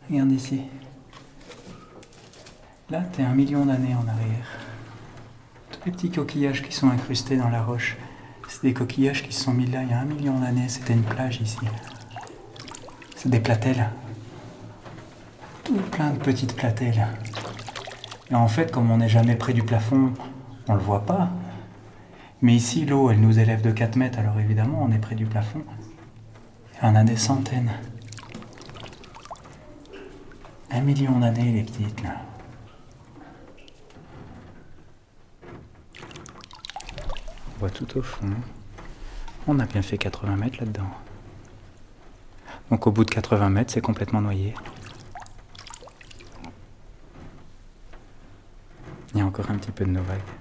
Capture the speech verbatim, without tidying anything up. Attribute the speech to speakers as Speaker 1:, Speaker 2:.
Speaker 1: Regarde ici. Là, t'es un million d'années en arrière. Tous les petits coquillages qui sont incrustés dans la roche, c'est des coquillages qui se sont mis là il y a un million d'années. C'était une plage ici. C'est des platelles. Tout plein de petites platelles. Et en fait, comme on n'est jamais près du plafond, on le voit pas. Mais ici, l'eau, elle nous élève de quatre mètres, alors évidemment, on est près du plafond. Il y en a des centaines. Un million d'années, les petites, là. On voit tout au fond. On a bien fait quatre-vingts mètres là-dedans. Donc au bout de quatre-vingts mètres, c'est complètement noyé. Il y a encore un petit peu de nos vagues.